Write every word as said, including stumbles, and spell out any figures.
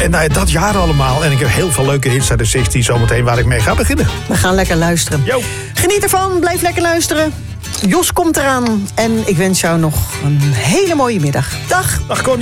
En nou, dat jaar allemaal. En ik heb heel veel leuke hits uit de zestig zometeen waar ik mee ga beginnen. We gaan lekker luisteren. Yo. Geniet ervan, blijf lekker luisteren. Jos komt eraan en ik wens jou nog een hele mooie middag. Dag. Dag Connie.